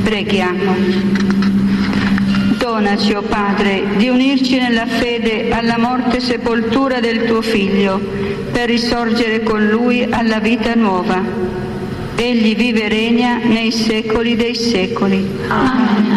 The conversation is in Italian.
Preghiamo. Donaci, o Padre, di unirci nella fede alla morte e sepoltura del tuo Figlio, per risorgere con Lui alla vita nuova. Egli vive e regna nei secoli dei secoli. Amen.